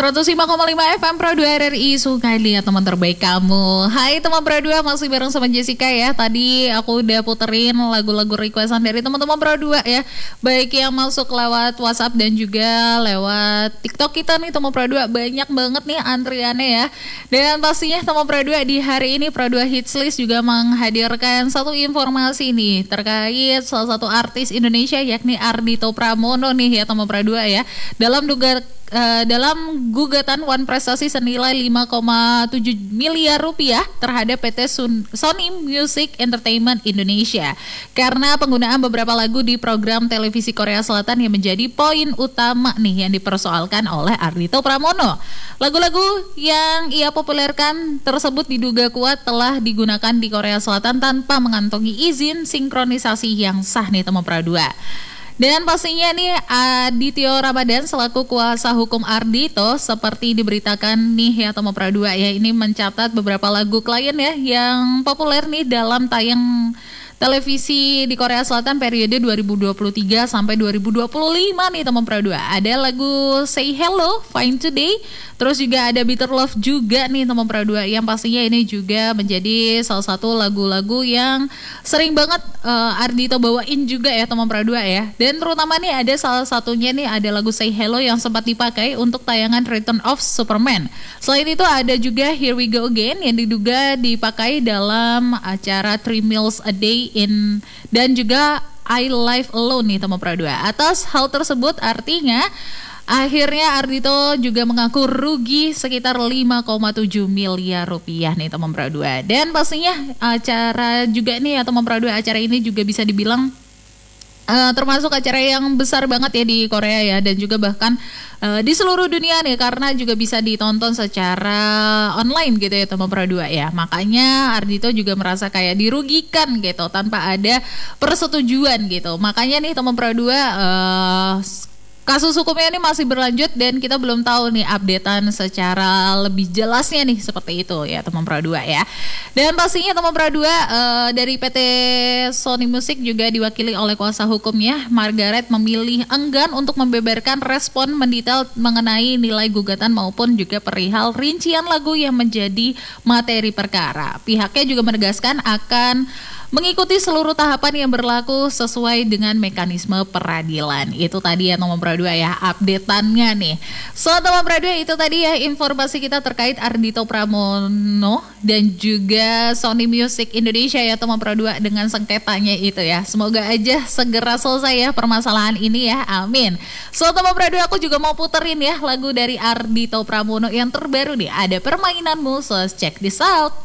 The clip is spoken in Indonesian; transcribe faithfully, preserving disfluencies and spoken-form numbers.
seratus lima koma lima F M Pro dua R R I Sungai Liat, teman terbaik kamu. Hai teman Pro dua, masih bareng sama Jessica ya. Tadi aku udah puterin lagu-lagu requestan dari teman-teman Pro dua ya. Baik yang masuk lewat WhatsApp dan juga lewat TikTok kita nih teman Pro dua. Banyak banget nih antriannya ya. Dan pastinya teman Pro dua di hari ini Pro dua Hits List juga menghadirkan satu informasi nih terkait salah satu artis Indonesia yakni Ardhito Pramono nih ya teman Pro dua ya. Dalam duga Uh, dalam gugatan One Prestasi senilai lima koma tujuh miliar rupiah terhadap P T Sun- Sony Music Entertainment Indonesia karena penggunaan beberapa lagu di program televisi Korea Selatan yang menjadi poin utama nih yang dipersoalkan oleh Ardhito Pramono. Lagu-lagu yang ia populerkan tersebut diduga kuat telah digunakan di Korea Selatan tanpa mengantongi izin sinkronisasi yang sah nih teman Pro dua. Dan pastinya nih Adityo Ramadan selaku kuasa hukum Ardhito seperti diberitakan nih ya teman Pro dua ya, ini mencatat beberapa lagu klien ya yang populer nih dalam tayang televisi di Korea Selatan periode dua ribu dua puluh tiga sampai dua ribu dua puluh lima nih teman Pro dua. Ada lagu Say Hello, Fine Today, terus juga ada Bitter Love juga nih teman Pro dua yang pastinya ini juga menjadi salah satu lagu-lagu yang sering banget uh, Ardhito bawain juga ya teman Pro dua ya. Dan terutama nih ada salah satunya nih ada lagu Say Hello yang sempat dipakai untuk tayangan Return of Superman. Selain itu ada juga Here We Go Again yang diduga dipakai dalam acara Three Meals a Day in dan juga I Live Alone nih teman Pro dua. Atas hal tersebut artinya akhirnya Ardhito juga mengaku rugi sekitar lima koma tujuh miliar rupiah nih teman Pro dua. Dan pastinya acara juga nih ya teman Pro dua, acara ini juga bisa dibilang Uh, termasuk acara yang besar banget ya di Korea ya, dan juga bahkan uh, di seluruh dunia nih karena juga bisa ditonton secara online gitu ya teman Pro dua ya. Makanya Ardhito juga merasa kayak dirugikan gitu tanpa ada persetujuan gitu. Makanya nih teman Pro dua uh, kasus hukumnya ini masih berlanjut dan kita belum tahu nih updatean secara lebih jelasnya nih seperti itu ya teman Pro dua ya. Dan pastinya teman Pro dua uh, dari P T Sony Music juga diwakili oleh kuasa hukumnya Margaret memilih enggan untuk membeberkan respon mendetail mengenai nilai gugatan maupun juga perihal rincian lagu yang menjadi materi perkara. Pihaknya juga menegaskan akan mengikuti seluruh tahapan yang berlaku sesuai dengan mekanisme peradilan. Itu tadi ya teman Pro dua ya update-annya nih. So teman Pro dua itu tadi ya informasi kita terkait Ardhito Pramono dan juga Sony Music Indonesia ya teman Pro dua dengan sengketanya itu ya. Semoga aja segera selesai ya permasalahan ini ya. Amin. So teman Pro dua aku juga mau puterin ya lagu dari Ardhito Pramono yang terbaru nih. Ada Permainanmu, so check this out.